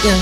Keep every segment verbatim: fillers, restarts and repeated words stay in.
Ya.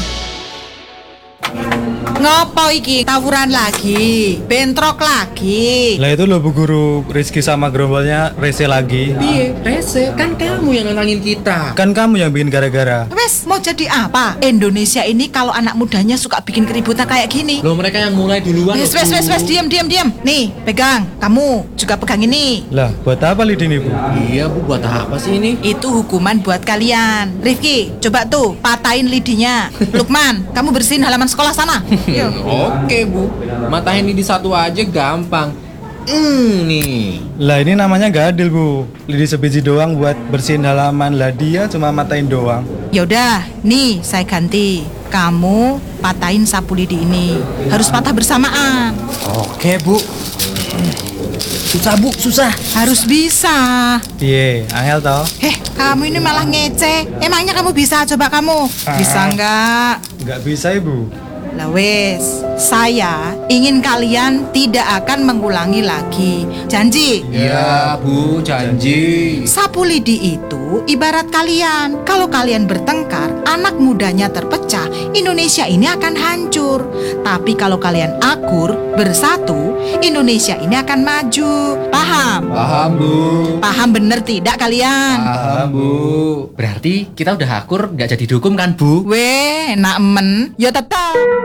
Ngopo iki? Tawuran lagi, bentrok lagi. Lah itu loh Bu Guru, Rizky sama gerombolnya rese lagi. Piye, rese, kan kamu yang nantangin kita. Kan kamu yang bikin gara-gara. Wes, mau jadi apa? Indonesia ini kalau anak mudanya suka bikin keributan kayak gini. Loh mereka yang mulai duluan. Wes, loh, wes, Bu. wes, wes, diam, diam, diam. Nih, pegang. Kamu juga pegang ini. Lah, buat apa lidi nih Bu? Iya Bu, buat apa sih ini? Itu hukuman buat kalian. Rifki, coba tuh patahin lidinya. Lukman, kamu bersihin halaman sekolah sana. Yuk. Oke Bu, matahin lidi satu aja gampang. Hmm nih. Lah ini namanya gak adil Bu. Lidi sebiji doang buat bersihin halaman. Lah dia cuma matain doang. Yaudah, nih saya ganti. Kamu patahin sapu lidi ini. Harus patah bersamaan. Oke Bu. Susah Bu, susah. Harus bisa. Piye, angel toh? Heh, kamu ini malah ngece. Emangnya kamu bisa? Coba kamu. Bisa nggak? Nggak bisa Ibu. Lah wes, saya ingin kalian tidak akan mengulangi lagi. Janji. Iya Bu, janji. Sapu lidi itu ibarat kalian. Kalau kalian bertengkar, anak mudanya terpecah, Indonesia ini akan hancur. Tapi kalau kalian akur, bersatu, Indonesia ini akan maju. Paham? Paham Bu. Paham bener tidak kalian? Paham Bu. Berarti kita udah akur, nggak jadi dihukum kan Bu? Weh, enak men. Ya tetap.